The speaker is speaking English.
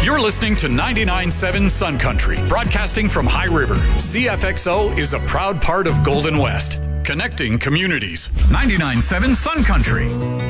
You're listening to 99.7 Sun Country, broadcasting from High River. CFXO is a proud part of Golden West, connecting communities. 99.7 Sun Country.